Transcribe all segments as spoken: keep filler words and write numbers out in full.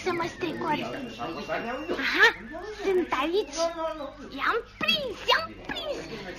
să mă strecor. Aha, sunt aici. I-am prins, i-am prins.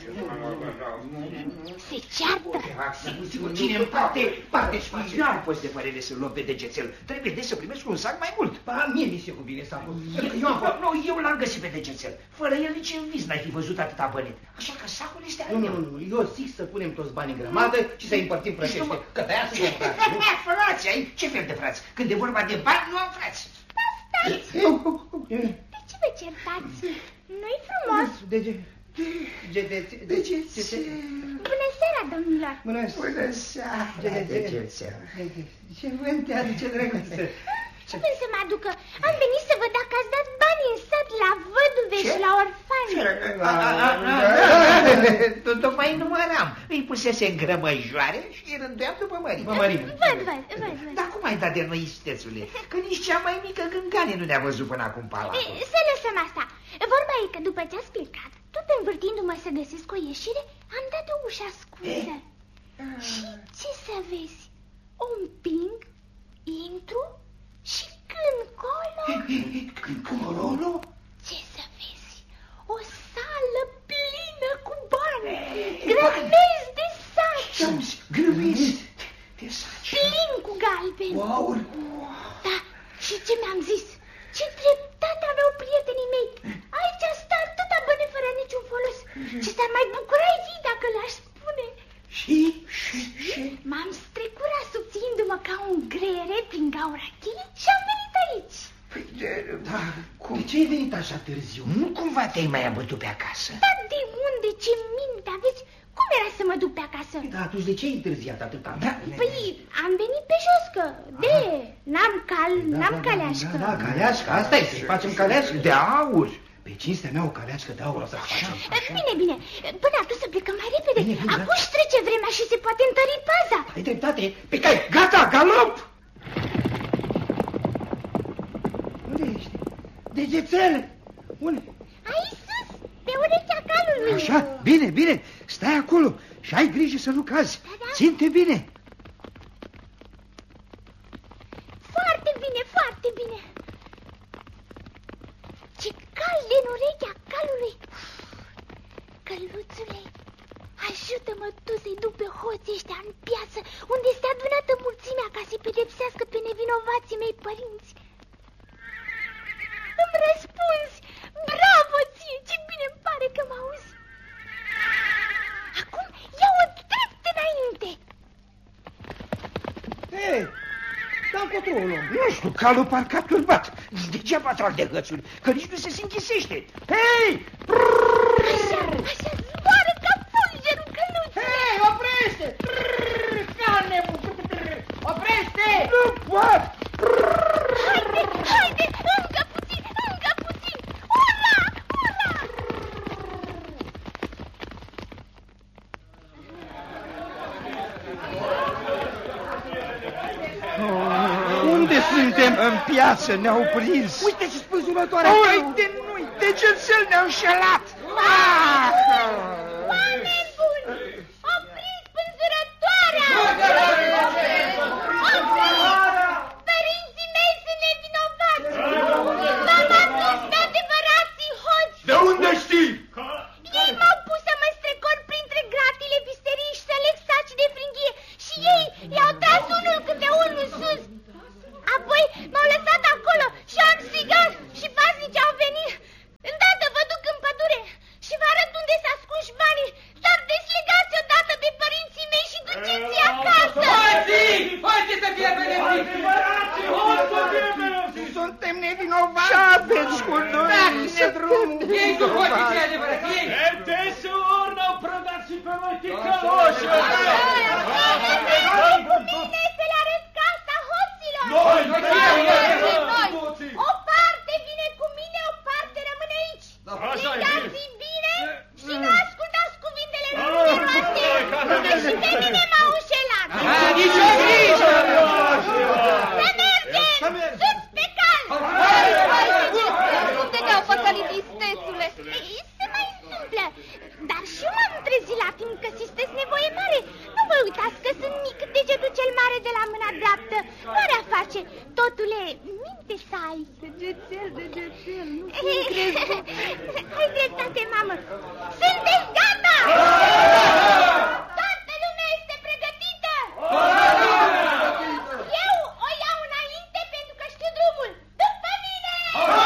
Se ceartă. Cine în parte, parte și nu am fost de părere să-l luăm pe degețel. Trebuie de să primesc un sac mai mult. Ba, mie mi se cuvine sacul. Eu am fost, nu, eu l-am găsit pe degețel. Fără el nici în vis n-ai fi văzut atâta bani. Așa că sacul este al Nu, meu. nu, nu, eu zic să punem toți banii în grămadă și să-i împărțim frățește. Că de-aia suntem frați, nu? Frați, ai? Ce fel de frați? Când e vorba de bani, nu am frați. Stați! De ce vă certați? Nu-i frumos? De ce? De ce? De ce? Bună seara, domnilor! Bună seara, degețel. Ce vânt te aduce, drăguță? Ce vrei să mă aducă? Am venit să văd dacă ați dat bani în sat la văduve și la orfani. Tocmai număram. Îi pusese în grămăjoare și îi rânduiam după mărime. Văd, văd, văd, văd. Dar cum ai dat de noi, istețule? Că nici cea mai mică gângane nu ne-a văzut până acum palatul. Să lăsăm asta. Vorba e că după ce ați plecat, tot învârtindu-mă să găsesc o ieșire, am dat o ușă ascunsă. Și ce să vezi? O împing, intru și când colo... Când colo? Ce să vezi? O sală plină cu bani, grămezi de saci. Grămezi de saci. Plin cu galbeni. Wow! Da, și ce mi-am zis? Ce dreptate aveau prietenii mei. Aici stă atâta bani fără niciun folos. Ce s-ar mai bucura ei dacă le-aș spune. Și? Și? Și? M-am strecurat subțiindu-mă ca un greiere prin gaura cheii și am venit aici. Păi, de, Da, cum? De ce ai venit așa târziu? nu cumva te-ai mai abătut pe acasă? Dar de unde? Ce minte aveți? Cum era să mă duc pe acasă? Da, atunci de ce ai întârziat atâta? Da. Păi, am venit pe jos, că de, n-am cal, n-am caleașcă. Da, da, caleașcă, asta e, să facem caleașcă. De aur. Pe cinstea mea o caleașcă de aur o să facem. Bine, bine, până atunci să plecăm mai repede. Bine, bine, Acum își trece vremea și se poate întări paza. Ai dreptate. Pe cai, gata, galop! Unde ești? Degețel! Unde? Aici sus, pe urechea calului. Așa, bine, bine, stai acolo și ai grijă să nu cazi. Da, da. Ține-te bine. Foarte bine, foarte bine. Ce cald e în urechea calului. Căluțule, ajută-mă tu să-i duc pe hoții ăștia în piață, unde este adunată mulțimea ca să-i pedepsească pe nevinovații mei părinți. Îmi răspunzi! Bravo ție! Ce bine îmi pare că mă auzi! Acum ia-o drept înainte! Hei, dar încotro o luăm. Nu știu, calul parcă a turbat. Degeaba trag de hățuri, că nici nu se închisește. Hei! Așa, așa, zboară ca fulgerul căluțului! Hei, oprește! Ca nebun! Oprește! Nu pot! Haide, haide, încă puțin, încă puțin! Ura, ura! Unde suntem? În piață ne-au prins. Uite și spânzurătoarea! Uite, nu-i, degețel ne-au înșelat. Ah! Oameni buni, opriți spânzurătoarea! Părinții mei sunt nevinovați! V-am adus pe adevărații hoți! De unde știi? Ei m-au pus să mă strecor printre gratile visterii și să leg saci de fringhie și ei i-au tras unul câte unul sus. Apoi m-au lăsat acolo și am strigat și paznici au venit. Îndată vă duc în pădure și vă arăt unde s-a ascuns banii, dar deslegați odată pe părinții mei și duceți-i acasă. Hoții! Hoții să fie pedepsiți! Suntem nevinovați. Ce aveți cu noi? Dați-ne drum! Ei cu hoții cei adevărați! Ei! Edesor n-au prădat și pe noi ticăloși! Cu mine să le arăt casa hoților. Noi! Noi! O parte vine cu mine, o parte rămâne aici. Țigați-i bine și nu ascultați cuvintele lui noastre, că și pe mine m-au înșelat. Nici o grijă! Să mergem! Sus pe cal! Cum te dau păcălit, istețule? Se mai întâmplă, dar și eu m-am trezit la timp că sunteți nevoie mare. Nu vă uitați că sunt mic degetul cel mare de la mâna dreaptă. Care a face. Totule, minte să ai. Degețel, degețel, nu Ai dreptate, mamă.